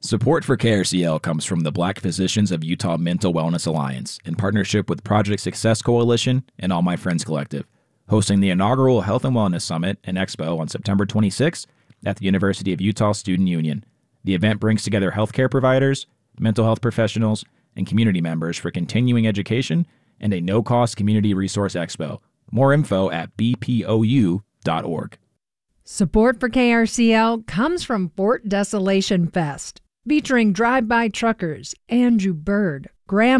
Support for KRCL comes from the Black Physicians of Utah Mental Wellness Alliance in partnership with Project Success Coalition and All My Friends Collective, hosting the inaugural Health and Wellness Summit and Expo on September 26th at the University of Utah Student Union. The event brings together healthcare providers, mental health professionals, and community members for continuing education and a no-cost community resource expo. More info at bpou.org. Support for KRCL comes from Fort Desolation Fest, featuring drive-by truckers Andrew Bird, Graham